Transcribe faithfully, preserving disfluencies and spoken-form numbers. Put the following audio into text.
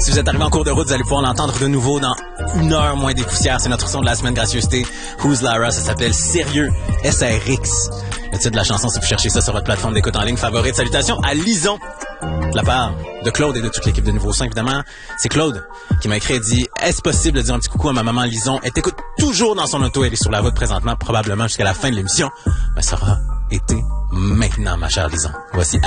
Si vous êtes arrivé en cours de route, vous allez pouvoir l'entendre de nouveau dans une heure moins des poussières. C'est notre son de la semaine gracieuseté. Who's Lara? Ça s'appelle Sérieux S R X. Le titre de la chanson, c'est pour chercher ça sur votre plateforme d'écoute en ligne favorite. Salutations à Lison, de la part de Claude et de toute l'équipe de Nouveau Son, évidemment. C'est Claude qui m'a écrit et dit « Est-ce possible de dire un petit coucou à ma maman Lison? Elle t'écoute toujours dans son auto. Elle est sur la route présentement, probablement jusqu'à la fin de l'émission. Mais ça aura été maintenant, ma chère Lison. Voici